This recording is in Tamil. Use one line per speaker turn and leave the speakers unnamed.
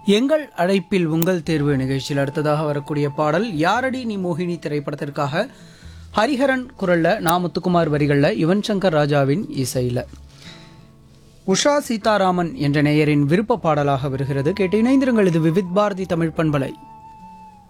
எங்கள் அழைப்பில் உங்கள் தேர்வு நிகழ்ச்சியில் அடுத்ததாக வரக்கூடிய பாடல் யாரடி நீ மோகினி திரைப்படத்திற்காக ஹரிஹரன் குரல்ல நா முத்துக்குமார் வரிகள்ல யுவன் சங்கர் ராஜாவின் இசையில உஷா சீதாராமன் என்ற நேயரின் விருப்ப பாடலாக வருகிறது. கேட்டு இணைந்திருங்கள். இது விவித் பாரதி தமிழ் பண்பலை.